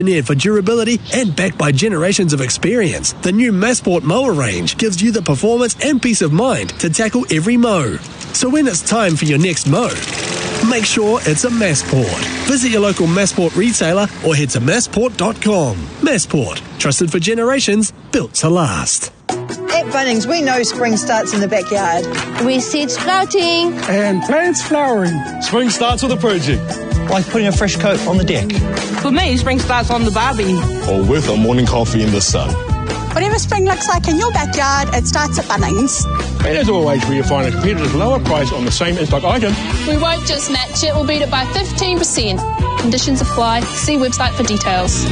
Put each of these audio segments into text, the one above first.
Engineered for durability and backed by generations of experience, the new Massport mower range gives you the performance and peace of mind to tackle every mow. So when it's time for your next mow, make sure it's a Massport. Visit your local Massport retailer or head to massport.com. Massport, trusted for generations, built to last. At Bunnings, we know spring starts in the backyard. With seeds sprouting. And plants flowering. Spring starts with a project. Like putting a fresh coat on the deck. For me, spring starts on the barbie. Or with a morning coffee in the sun. Whatever spring looks like in your backyard, it starts at Bunnings. And as always, where you find a competitive lower price on the same in-stock item. We won't just match it, we'll beat it by 15%. Conditions apply. See website for details.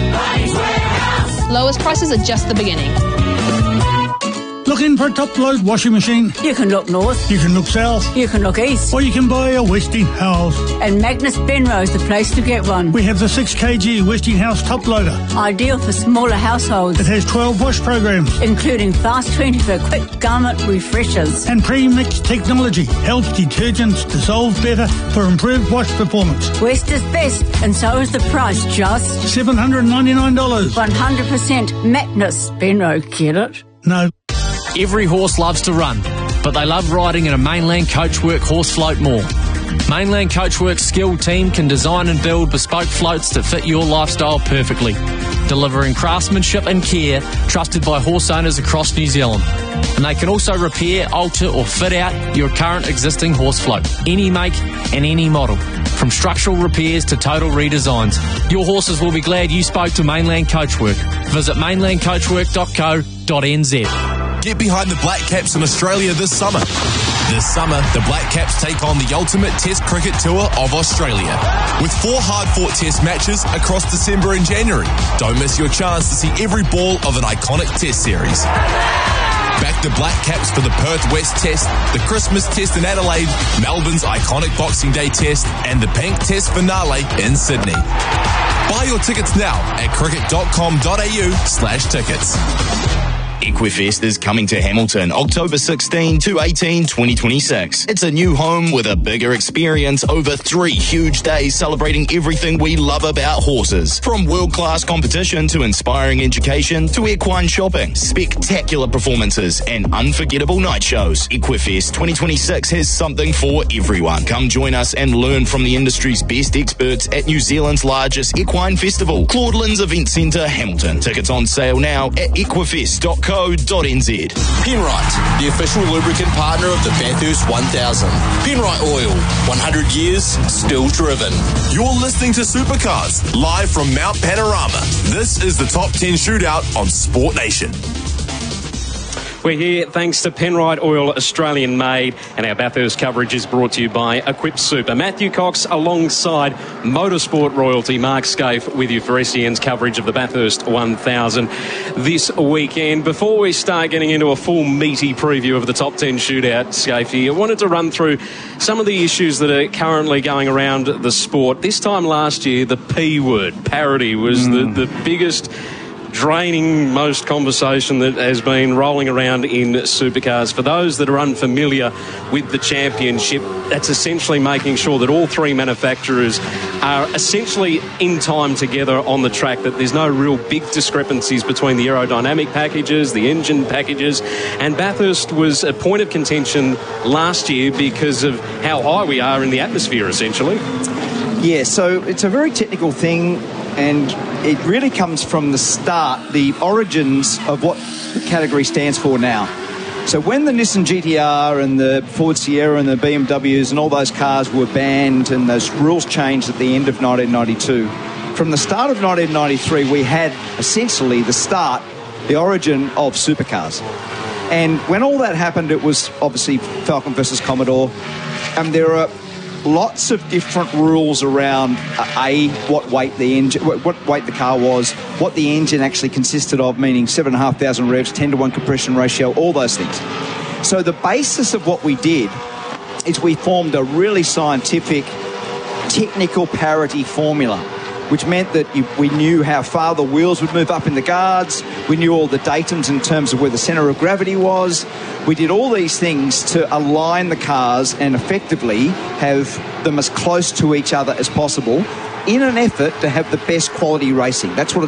Lowest prices are just the beginning. Looking for a top-load washing machine? You can look north. You can look south. You can look east. Or you can buy a Westinghouse. And Magnus Benrose, the place to get one. We have the 6 kg Westinghouse top loader. Ideal for smaller households. It has 12 wash programs. Including Fast 20 for quick garment refreshers. And pre-mix technology helps detergents dissolve better for improved wash performance. West is best, and so is the price, just $799. 100% Magnus Benrose, get it? No. Every horse loves to run, but they love riding in a Mainland Coachwork horse float more. Mainland Coachwork's skilled team can design and build bespoke floats that fit your lifestyle perfectly, delivering craftsmanship and care trusted by horse owners across New Zealand. And they can also repair, alter or fit out your current existing horse float, any make and any model, from structural repairs to total redesigns. Your horses will be glad you spoke to Mainland Coachwork. Visit mainlandcoachwork.co.nz. Get behind the Black Caps in Australia this summer. This summer, the Black Caps take on the ultimate Test cricket tour of Australia, with 4 hard-fought Test matches across December and January. Don't miss your chance to see every ball of an iconic Test series. Back the Black Caps for the Perth West Test, the Christmas Test in Adelaide, Melbourne's iconic Boxing Day Test, and the Pink Test finale in Sydney. Buy your tickets now at cricket.com.au/tickets. Equifest is coming to Hamilton October 16 to 18, 2026. It's a new home with a bigger experience over 3 huge days celebrating everything we love about horses. From world-class competition to inspiring education to equine shopping, spectacular performances and unforgettable night shows. Equifest 2026 has something for everyone. Come join us and learn from the industry's best experts at New Zealand's largest equine festival, Claudelands Event Centre, Hamilton. Tickets on sale now at equifest.co.nz. Penrite, the official lubricant partner of the Bathurst 1000. Penrite Oil, 100 years, still driven. You're listening to Supercars, live from Mount Panorama. This is the Top 10 Shootout on Sport Nation. We're here thanks to Penrite Oil, Australian made, and our Bathurst coverage is brought to you by Equip Super. Matthew Cox alongside motorsport royalty Mark Scaife with you for SEN's coverage of the Bathurst 1000 this weekend. Before we start getting into a full meaty preview of the top 10 shootout, Scaife, I wanted to run through some of the issues that are currently going around the sport. This time last year, the P word, parity, was the biggest draining most conversation that has been rolling around in supercars. For those that are unfamiliar with the championship, that's essentially making sure that all 3 manufacturers are essentially in time together on the track, that there's no real big discrepancies between the aerodynamic packages, the engine packages, and Bathurst was a point of contention last year because of how high we are in the atmosphere, essentially. Yeah, so it's a very technical thing, and it really comes from the start, the origins of what the category stands for now. So when the Nissan GT-R and the Ford Sierra and the BMWs and all those cars were banned and those rules changed at the end of 1992, from the start of 1993 we had essentially the origin of supercars. And when all that happened, it was obviously Falcon versus Commodore, and there are lots of different rules around what weight the engine, what weight the car was, what the engine actually consisted of, meaning 7,500 revs, 10-to-1 compression ratio, all those things. So the basis of what we did is we formed a really scientific, technical parity formula, which meant that we knew how far the wheels would move up in the guards. We knew all the datums in terms of where the centre of gravity was. We did all these things to align the cars and effectively have them as close to each other as possible in an effort to have the best quality racing. That's what